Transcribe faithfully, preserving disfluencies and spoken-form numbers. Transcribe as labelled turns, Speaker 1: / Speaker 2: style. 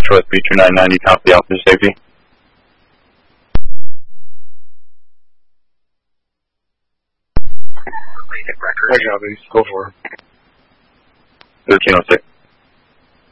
Speaker 1: Metro with Beacher nine ninety, copy officer safety.
Speaker 2: Record. Go for it.
Speaker 1: thirteen oh six.